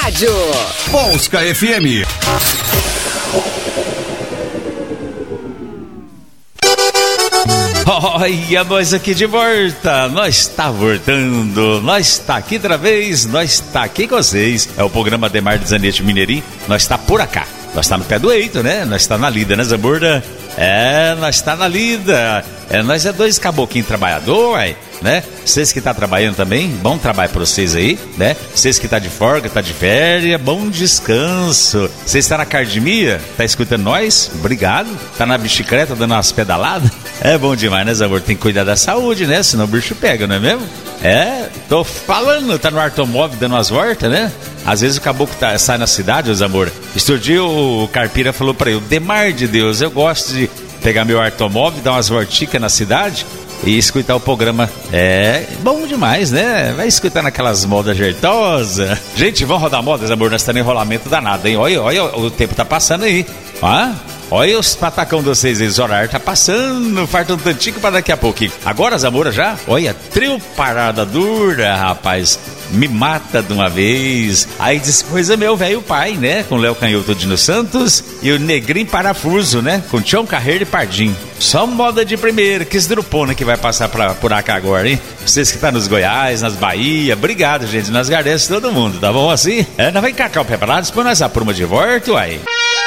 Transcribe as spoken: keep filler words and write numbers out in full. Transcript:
rádio. Polska F M. Olha, nós aqui de volta, nós tá voltando, nós tá aqui outra vez, nós tá aqui com vocês. É o programa Ademar de Zanetti Mineirinho, nós tá por acá, nós tá no pé do eito, né? Nós tá na lida, né, Zamburda? É, nós tá na lida, é, nós é dois caboquinhos trabalhador, ué, né? Vocês que tá trabalhando também, bom trabalho pra vocês aí, né? Vocês que tá de folga, tá de férias, bom descanso. Vocês tá na academia, tá escutando nós? Obrigado. Tá na bicicleta dando umas pedaladas? É bom demais, né, Zamor? Tem que cuidar da saúde, né? Senão o bicho pega, não é mesmo? É, tô falando, tá no automóvel dando umas voltas, né? Às vezes o caboclo tá, sai na cidade, ô Zamor. Este dia o Carpira falou pra ele, Demar de Deus, eu gosto de pegar meu automóvel, dar umas volticas na cidade e escutar o programa. É bom demais, né? Vai escutando aquelas modas jeitosas. Gente, vamos rodar modas, amor? Nós estamos em enrolamento danado, hein? Olha, olha, o tempo tá passando aí. Ah, olha os patacão de vocês aí, o horário tá passando, falta um tantico pra daqui a pouquinho. Agora, Zamora, já? Olha, trio parada dura, rapaz. Me mata de uma vez. Aí diz coisa meu velho pai, né? Com o Léo Canhoto Dino Santos e o Negrinho Parafuso, né? Com Tião Carreiro e Pardim. Só moda de primeira, que esdrupona que vai passar pra, por cá agora, hein? Vocês que tá nos Goiás, nas Bahia, obrigado, gente. Nós agradecemos todo mundo, tá bom assim? É, nós vai encacar o pé pra lá, depois nós apruma de volta, uai.